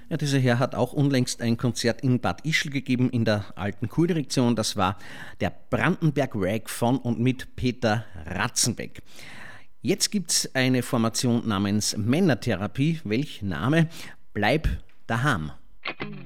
Ja, dieser Herr hat auch unlängst ein Konzert in Bad Ischl gegeben, in der alten Kurdirektion. Das war der Brandenberg Rag von und mit Peter Ratzenbeck. Jetzt gibt's eine Formation namens Männertherapie. Welch Name? Bleib daheim.